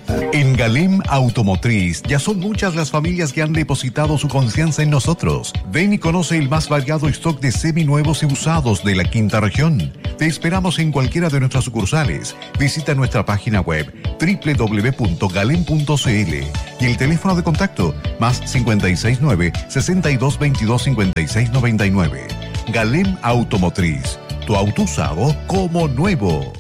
En Galem Automotriz ya son muchas las familias que han depositado su confianza en nosotros. Ven y conoce el más variado stock de seminuevos y usados de la quinta región. Te esperamos en cualquiera de nuestras sucursales. Visita nuestra página web www.galem.cl y el teléfono de contacto más 569 6222 5699. Galem Automotriz, tu auto usado como nuevo.